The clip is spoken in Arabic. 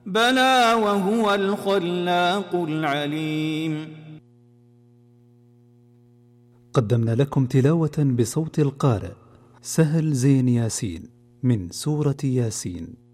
بلى وهو الخلاق العليم. قدمنا لكم تلاوة بصوت القارئ سهل زين ياسين من سورة ياسين.